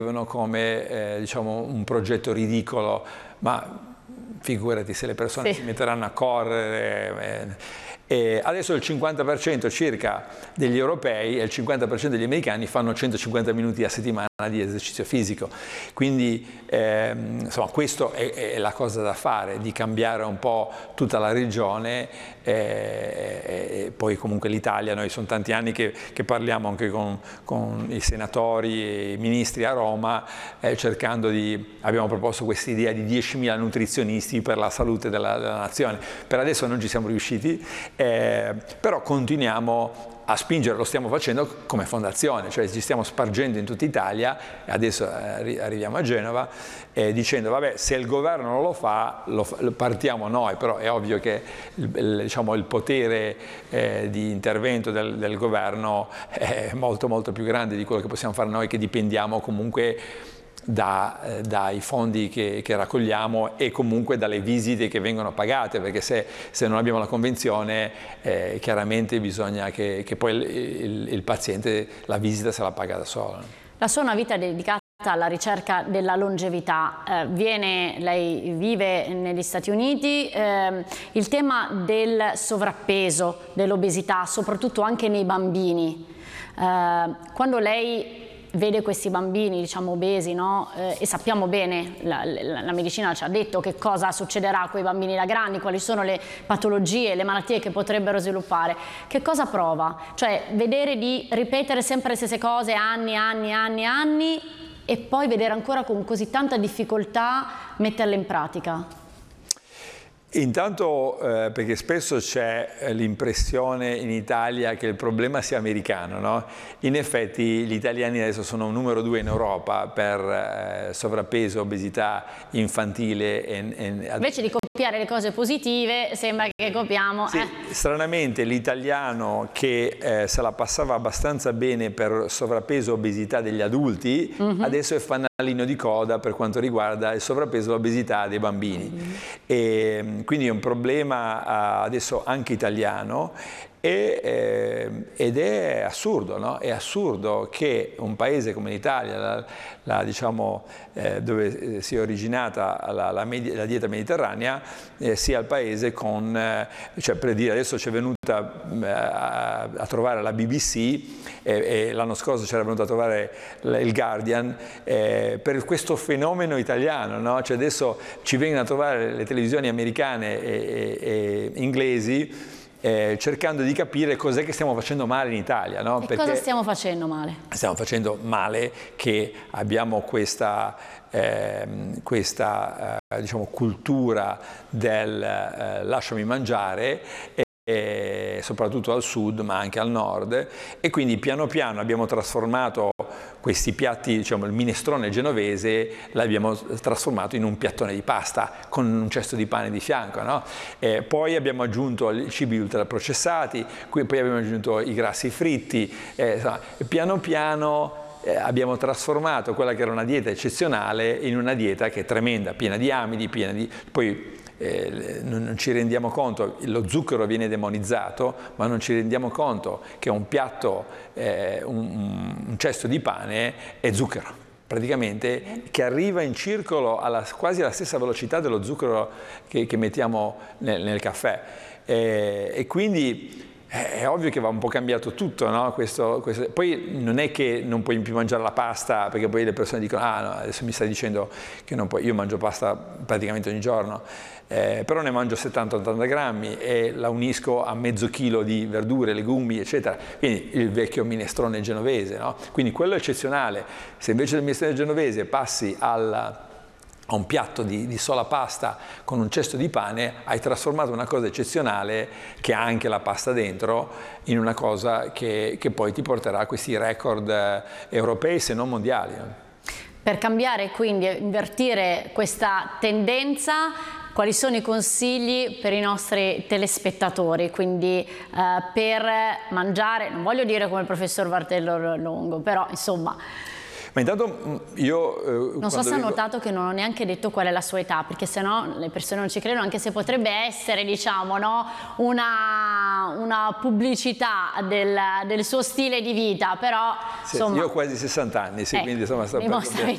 come diciamo un progetto ridicolo, ma figurati se le persone si metteranno a correre. E adesso il 50% circa degli europei e il 50% degli americani fanno 150 minuti a settimana di esercizio fisico, quindi insomma questo è la cosa da fare, di cambiare un po' tutta la regione, e poi comunque l'Italia, noi sono tanti anni che parliamo anche con i senatori e i ministri a Roma, cercando abbiamo proposto questa idea di 10.000 nutrizionisti per la salute della nazione. Per adesso non ci siamo riusciti, però continuiamo a spingere, lo stiamo facendo come fondazione, cioè ci stiamo spargendo in tutta Italia, e adesso arriviamo a Genova, dicendo vabbè, se il governo non lo fa, partiamo noi, però è ovvio che diciamo, il potere di intervento del governo è molto molto più grande di quello che possiamo fare noi, che dipendiamo comunque dai fondi che raccogliamo e comunque dalle visite che vengono pagate, perché se non abbiamo la convenzione chiaramente bisogna che poi il paziente la visita se la paga da solo. La sua è una vita dedicata alla ricerca della longevità, lei vive negli Stati Uniti, il tema del sovrappeso, dell'obesità, soprattutto anche nei bambini, quando lei vede questi bambini, diciamo, obesi, no? E sappiamo bene, la medicina ci ha detto che cosa succederà a quei bambini da grandi, quali sono le patologie, le malattie che potrebbero sviluppare. Che cosa prova? Cioè, vedere di ripetere sempre le stesse cose anni e poi vedere ancora con così tanta difficoltà metterle in pratica. Intanto perché spesso c'è l'impressione in Italia che il problema sia americano, no? In effetti gli italiani adesso sono numero 2 in Europa per sovrappeso, obesità infantile. Invece di copiare le cose positive sembra che copiamo. Sì, stranamente l'italiano che se la passava abbastanza bene per sovrappeso e obesità degli adulti, adesso è fanalino di coda per quanto riguarda il sovrappeso e l'obesità dei bambini. Quindi è un problema adesso anche italiano, ed è assurdo, no? È assurdo che un paese come l'Italia, diciamo, dove si è originata la dieta mediterranea, sia il paese con, cioè per dire, adesso ci è venuta a trovare la BBC e l'anno scorso c'era venuto a trovare il Guardian per questo fenomeno italiano, no? Cioè adesso ci vengono a trovare le televisioni americane e inglesi, cercando di capire cos'è che stiamo facendo male in Italia, no? Perché cosa stiamo facendo male? Stiamo facendo male che abbiamo questa diciamo, cultura del lasciami mangiare, soprattutto al sud ma anche al nord, e quindi piano piano abbiamo trasformato questi piatti, diciamo il minestrone genovese, l'abbiamo trasformato in un piattone di pasta con un cesto di pane di fianco, no? Poi abbiamo aggiunto i cibi ultraprocessati, poi abbiamo aggiunto i grassi fritti, insomma, piano piano abbiamo trasformato quella che era una dieta eccezionale in una dieta che è tremenda, piena di amidi, poi non ci rendiamo conto, lo zucchero viene demonizzato, ma non ci rendiamo conto che un piatto, un cesto di pane è zucchero, praticamente, che arriva in circolo quasi alla stessa velocità dello zucchero che mettiamo nel caffè. E quindi è ovvio che va un po' cambiato tutto, no? Poi non è che non puoi più mangiare la pasta, perché poi le persone dicono ah no, adesso mi stai dicendo che non puoi, io mangio pasta praticamente ogni giorno, però ne mangio 70-80 grammi e la unisco a mezzo chilo di verdure, legumi, eccetera, quindi il vecchio minestrone genovese, no? Quindi quello è eccezionale. Se invece del minestrone genovese passi a un piatto di sola pasta con un cesto di pane, hai trasformato una cosa eccezionale che ha anche la pasta dentro in una cosa che poi ti porterà a questi record europei se non mondiali. Per cambiare, quindi invertire questa tendenza, quali sono i consigli per i nostri telespettatori? Quindi per mangiare, non voglio dire come il professor Vartello Longo, però insomma. Ma intanto io... non so se ha notato che non ho neanche detto qual è la sua età, perché sennò le persone non ci credono, anche se potrebbe essere, diciamo, no, una pubblicità del suo stile di vita, però... Sì, insomma, io ho quasi 60 anni, sì, quindi insomma... dimostra